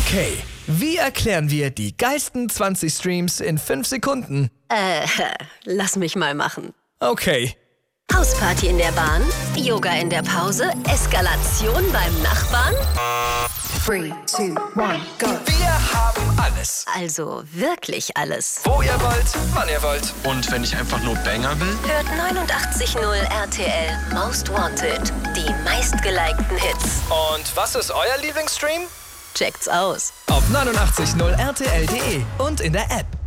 Okay, wie erklären wir die geilsten 20 Streams in 5 Sekunden? Lass mich mal machen. Okay. Hausparty in der Bahn, Yoga in der Pause, Eskalation beim Nachbarn. 3, 2, 1, go. Wir haben alles. Also wirklich alles. Wo ihr wollt, wann ihr wollt. Und wenn ich einfach nur Banger will? Hört 89.0 RTL Most Wanted. Die meistgelikten Hits. Und was ist euer Lieblingsstream? Checkt's aus. Auf 89.0 RTL.de und in der App.